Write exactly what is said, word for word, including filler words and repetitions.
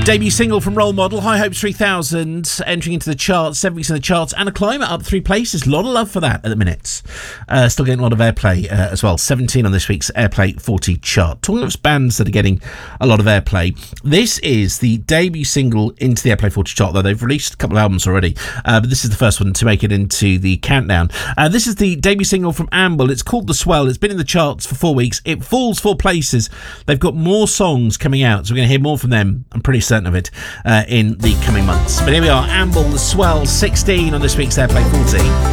Debut single from Role Model, High Hopes three thousand, entering into the charts, seven weeks in the charts, and a climber up three places. A lot of love for that at the minute. Uh, still getting a lot of airplay uh, as well. seventeen on this week's Airplay forty chart. Talking of bands that are getting a lot of airplay, this is the debut single into the Airplay forty chart, though they've released a couple of albums already, uh, but this is the first one to make it into the countdown. Uh, this is the debut single from Amble. It's called The Swell. It's been in the charts for four weeks. It falls four places. They've got more songs coming out, so we're going to hear more from them. I'm pretty certain of it uh, in the coming months. But here we are, Amble, The Swell, sixteen on this week's Airplay forty.